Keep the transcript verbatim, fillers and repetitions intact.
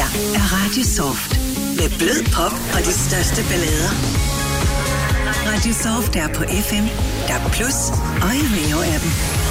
er Radio Soft. Med blød pop og de største ballader. Radio Soft er på F M, D A B plus, og i Rio-appen.